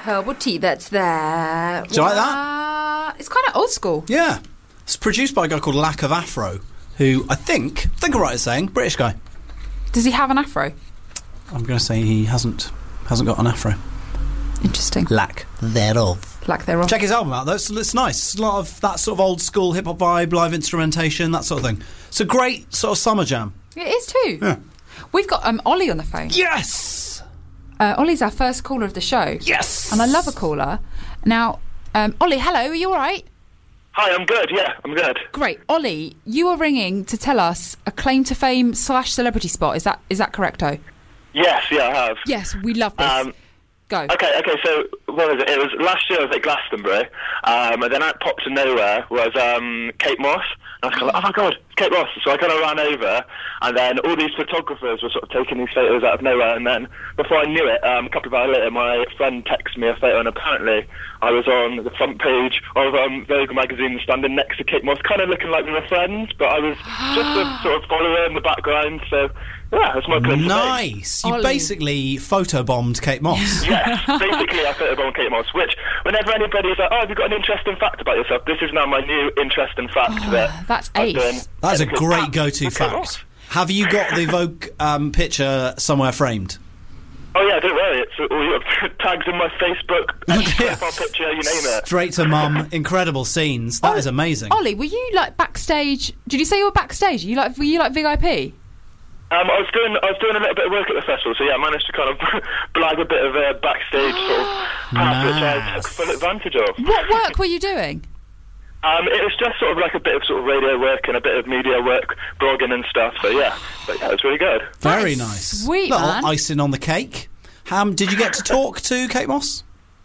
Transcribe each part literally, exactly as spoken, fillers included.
herbal tea that's there. Do you like that? It's kind of old school. Yeah. It's produced by a guy called Lack of Afro, who I think, I think I'm right in saying, British guy. Does he have an afro? I'm going to say he hasn't hasn't got an afro. Interesting. Lack thereof. Lack thereof. Check his album out, though. It's, it's nice. It's a lot of that sort of old school hip hop vibe, live instrumentation, that sort of thing. It's a great sort of summer jam. It is too. Yeah. We've got um, Ollie on the phone. Yes! Uh, Ollie's our first caller of the show. Yes! And I love a caller. Now, um, Ollie, hello, are you all right? Hi, I'm good, yeah, I'm good. Great. Ollie, you were ringing to tell us a claim to fame slash celebrity spot. Is that is that correcto? Yes, yeah, I have. Yes, we love this. Um, Go. Okay, okay, so what was it? It was last year I was at Glastonbury, um, and then out popped to nowhere was um, Kate Moss. And I was kind of like, oh my god, it's Kate Moss. So I kind of ran over, and then all these photographers were sort of taking these photos out of nowhere, and then before I knew it, um, a couple of hours later, my friend texted me a photo, and apparently I was on the front page of um, Vogue magazine standing next to Kate Moss, kind of looking like we were friends, but I was just a sort of follower in the background, so... Yeah, that's my claim to fame. Nice. You Ollie. basically photobombed Kate Moss. Yes, basically I photobombed Kate Moss, which whenever anybody's like, oh, have you got an interesting fact about yourself? This is now my new interesting fact. Oh, that that's I've ace. done. That is a Because great that- go-to Kate fact. Moss. Have you got the Vogue um, picture somewhere framed? Oh yeah, don't worry, it's all your tags in my Facebook, profile picture, you name it. Straight to mum. Incredible scenes. That Ollie- is amazing. Ollie, were you like backstage? Did you say you were backstage? You like were you like V I P? Um, I was doing I was doing a little bit of work at the festival, so yeah, I managed to kind of blag a bit of a backstage sort of path, which I took full advantage of. What work were you doing? Um, it was just sort of like a bit of sort of radio work and a bit of media work, blogging and stuff. So yeah, but yeah, it was really good. Very That's nice. sweet, Little man. icing on the cake. Um, did you get to talk to Kate Moss?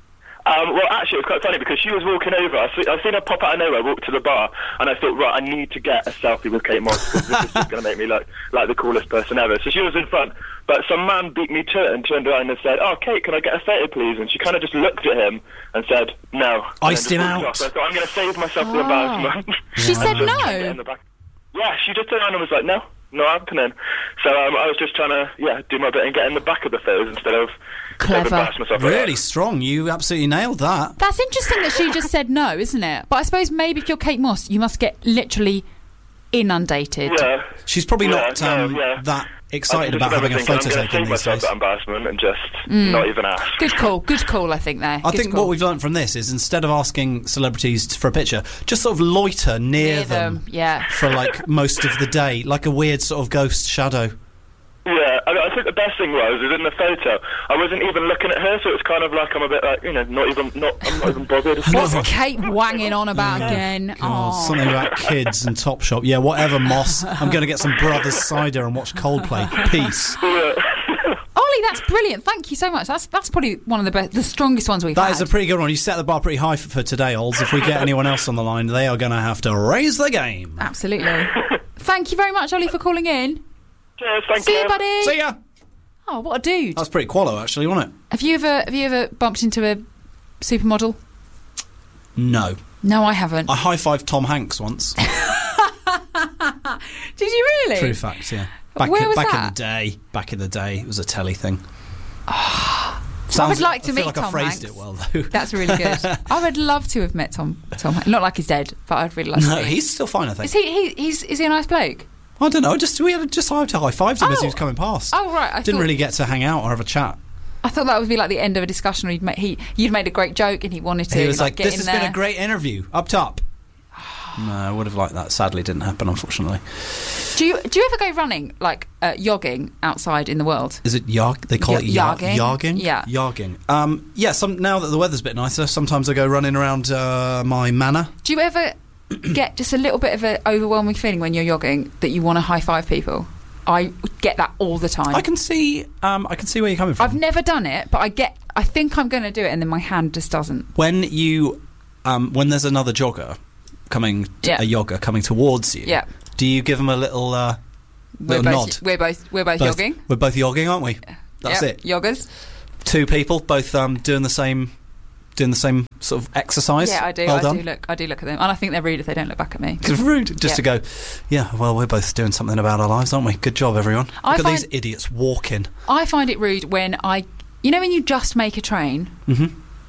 Um, well, actually, it was quite funny because she was walking over. I see, I seen her pop out of nowhere, walk to the bar, and I thought, right, I need to get a selfie with Kate Moss because this is just going to make me look like the coolest person ever. So she was in front, but some man beat me to it and turned around and said, "Oh, Kate, can I get a photo, please?" And she kind of just looked at him and said, "No." And Iced then him just walked out. off. So I thought, I'm going to save myself the Oh. embarrassment. She said Get no. in the back. Yeah, she just turned around and was like, "No, not happening." So um, I was just trying to, yeah, do my bit and get in the back of the photos instead of Clever. embarrass myself. like Really that. strong. You absolutely nailed that. That's interesting that she just said no, isn't it? But I suppose maybe if you're Kate Moss, you must get literally inundated. Yeah. She's probably Yeah, not um, no, yeah. that I excited just about remember having a thinking, photo I'm taken going to these save myself days. that embarrassment and just not even ask. Good call. Good call. I think there. I Good think call. what we've learned from this is instead of asking celebrities t- for a picture, just sort of loiter near, Near them, yeah. for like most of the day, like a weird sort of ghost shadow. Yeah, I, I think the best thing was is in the photo, I wasn't even looking at her, so it's kind of like I'm a bit like, you know, not even, not, I'm not even bothered. What's Kate wanging on about again? God, Oh. something about kids and Topshop. Yeah, whatever, Moss. I'm going to get some Brothers cider and watch Coldplay. Peace. Ollie, that's brilliant. Thank you so much. That's that's probably one of the best, the strongest ones we've That had. is a pretty good one. You set the bar pretty high for, for today, Olds. If we get anyone else on the line, they are going to have to raise the game. Absolutely. Thank you very much, Ollie, for calling in. Cheers, thank See you. you, buddy. See ya. Oh, what a dude. That was pretty quallo, actually, wasn't it? Have you ever have you ever bumped into a supermodel? No. No, I haven't. I high-fived Tom Hanks once. Did you really? True fact, yeah. Back, Where in, was back that? in the day. Back in the day. It was a telly thing. I Sounds, would like to I feel meet like Tom I phrased Hanks. it well, though. That's really good. I would love to have met Tom. Tom, Hanks. Not like he's dead, but I'd really like to. No, meet him. he's still fine, I think. Is he? he he's is he a nice bloke? I don't know. Just we had just high-fived him as he Oh. was coming past. Oh right, I Didn't thought, really get to hang out or have a chat. I thought that would be like the end of a discussion. Where he'd made, he you'd made a great joke and he wanted to. He was like, get "This in has there. been a great interview. Up top." No, I would have liked that. Sadly, didn't happen, unfortunately. Do you do you ever go running like uh, yogging outside in the world? Is it yarg? They call Y- it yar- yarging? yarging. Yeah. Yarging. Um, yeah, some, now that the weather's a bit nicer, sometimes I go running around uh, my manor. Do you ever get just a little bit of an overwhelming feeling when you're yogging that you want to high five people? I get that all the time. I can see um, I can see where you're coming from. I've never done it, but I get. I think I'm going to do it, and then my hand just doesn't. When you, um, when there's another jogger coming, t- Yeah. a jogger coming towards you, Yeah. do you give them a little, uh, We're little both, nod? We're both. We're both, Both- yogging. We're both yogging, aren't we? That's Yep, it. Yoggers. Two people, both um, doing the same, doing the same sort of exercise. Yeah, I do. Well I done. do look. I do look at them, and I think they're rude if they don't look back at me. It's rude just Yeah. to go, yeah, well, we're both doing something about our lives, aren't we? Good job, everyone. I Look at find- these idiots walking. I find it rude when I, you know, when you just make a train, Mm-hmm.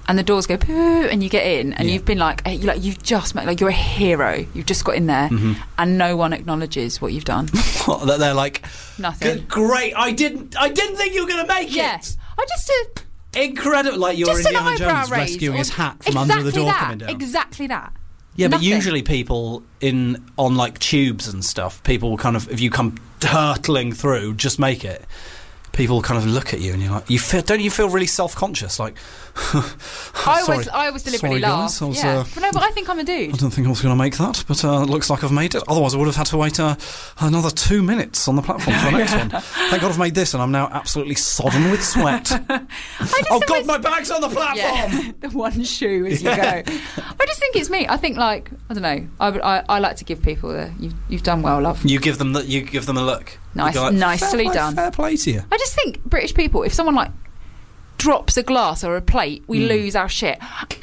and the doors go poo, and you get in, and Yeah. you've been like, you like you've just met, like you're a hero. You've just got in there, Mm-hmm. and no one acknowledges what you've done. What, that they're like, Nothing. great, I didn't I didn't think you were going to make Yes, it. I just uh, Incredible. Like you're just an Indiana eyebrow Jones raise, rescuing or- his hat from exactly under the door that, coming down. Exactly that. Yeah, but Nothing. usually people in on like tubes and stuff, people will kind of, if you come hurtling through, just make it. People kind of look at you and you're like, you feel, don't you feel really self-conscious? Like, I sorry. always, I always deliberately Sorry, laugh. guys, I was, yeah, uh, but no, but I think I'm a dude. I don't think I was going to make that, but uh, it looks like I've made it. Otherwise, I would have had to wait uh, another two minutes on the platform for the next one. Thank God I've made this, and I'm now absolutely sodden with sweat. I just Oh think God, it's- my bag's on the platform. Yeah, the one shoe as Yeah. you go. I just think it's me. I think like I don't know. I would, I, I like to give people the you've you've done well, love. You give them the, you give them a look. Nice- You go like, nicely fair play, done. Fair play to you. I just think British people, if someone like drops a glass or a plate, we lose our shit.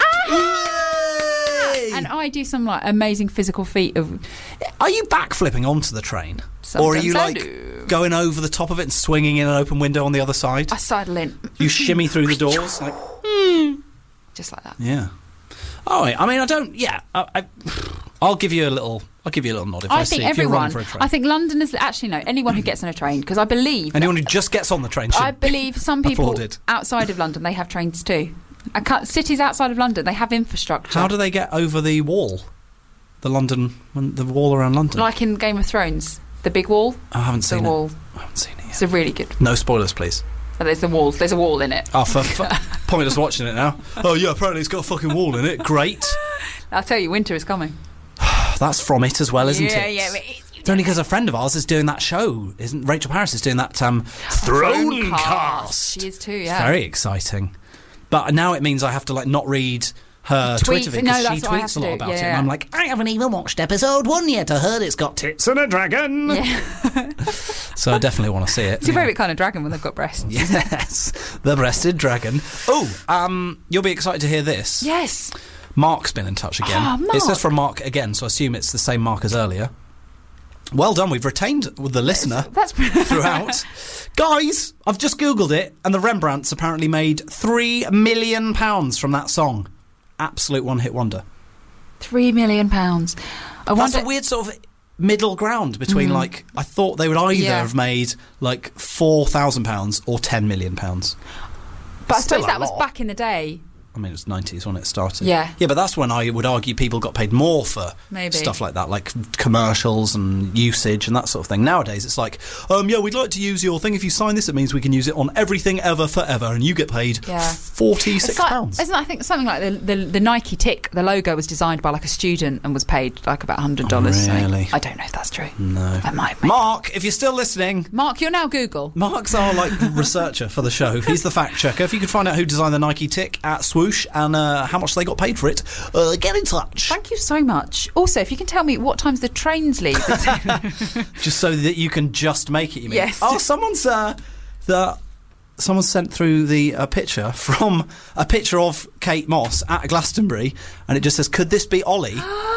Ah! Yay! And I do some like amazing physical feat of. Are you backflipping onto the train, or are you Sometimes I like do. going over the top of it and swinging in an open window on the other side? I sidle in You shimmy through the doors, like just like that. yeah. Oh, I mean, I don't. Yeah, I, I, I'll give you a little. I'll give you a little nod if I, I see think if you're everyone. running for a train. I think Londoners actually no anyone who gets on a train because I believe Anyone who just gets on the train should. I believe some people applauded. outside of London they have trains too. I can't, cities outside of London they have infrastructure. How do they get over the wall? The London, the wall around London. like in Game of Thrones, the big wall. I haven't The seen wall. it. I haven't seen it yet. It's a really good. No spoilers, please. Oh, there's the wall. There's a wall in it. Oh, for, for pointless watching it now. Oh yeah, apparently it's got a fucking wall in it. Great. I'll tell you, winter is coming. That's from it as well, isn't yeah, it? yeah. But it's, It's only because a friend of ours is doing that show, isn't Rachel Paris is doing that um, Throne Cast. She is too. Yeah. Very exciting. But now it means I have to like not read her Tweets. Twitter feed No, because she that's what I have tweets to a lot do. about it, Yeah. and I'm like, I haven't even watched episode one yet. I heard it's got tits and a dragon. Yeah. So I definitely want to see it. It's your favourite kind of dragon when they've got breasts. Yes, the breasted dragon. Oh, um, you'll be excited to hear this. Yes. Mark's been in touch again. Oh, Mark. It says from Mark again, so I assume it's the same Mark as earlier. Well done, we've retained the listener That's throughout. Guys, I've just Googled it, and the Rembrandts apparently made three million pounds from that song. Absolute one-hit wonder. three million pounds. I That's wonder. a weird sort of middle ground between, like, I thought they would either Yeah. have made, like, four thousand pounds or ten million pounds. but I still suppose a that was lot. back in the day. I mean, it was nineties when it started. Yeah. Yeah, but that's when I would argue people got paid more for Maybe. stuff like that, like commercials and usage and that sort of thing. Nowadays, it's like, um, yeah, we'd like to use your thing. If you sign this, it means we can use it on everything ever forever, and you get paid Yeah. forty-six It's like, pounds. isn't I think something like the, the the Nike tick? The logo was designed by like a student and was paid like about hundred dollars. Oh, really? I don't know if that's true. No. I might. Make. Mark, if you're still listening, Mark, you're now Google. Mark's our like researcher for the show. He's the fact checker. If you could find out who designed the Nike tick at Swoosh and uh, how much they got paid for it, uh, get in touch. Thank you so much. Also, if you can tell me what times the trains leave. Just so that you can just make it. You mean? Yes. Oh, someone's uh, the someone sent through the uh, picture from a picture of Kate Moss at Glastonbury, and it just says, "Could this be Ollie?"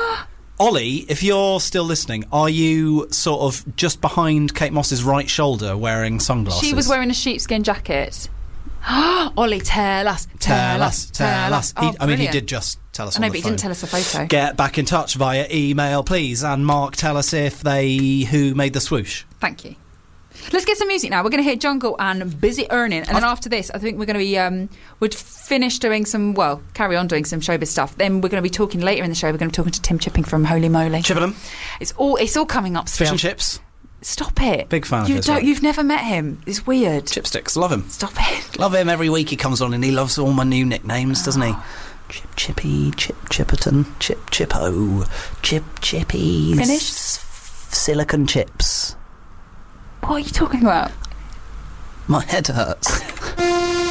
Ollie, if you're still listening, are you sort of just behind Kate Moss's right shoulder wearing sunglasses? She was wearing a sheepskin jacket. Ollie, tell us, Tell us, tell us. He, Oh, I mean, he brilliant. did just tell us I on know, the but he phone. didn't tell us a photo. Get back in touch via email, please. And Mark, tell us if they who made the swoosh. Thank you. Let's get some music now. We're going to hear Jungle and Busy Earning, and then after this, I think we're going to be um, we'd finish doing some well, carry on doing some showbiz stuff. Then we're going to be talking later in the show. We're going to be talking to Tim Chipping from Holy Moly. Chippenham, It's all it's all coming up. fish Still. and chips, Stop it. Big fan of you his don't. work. You've never met him. It's weird. chipsticks. Love him. Stop it. Love him. Every week he comes on and he loves all my new nicknames, doesn't he? Chip Chippy, Chip Chipperton, Chip Chippo, Chip Chippy. Finished? S- silicon chips. What are you talking about? My head hurts.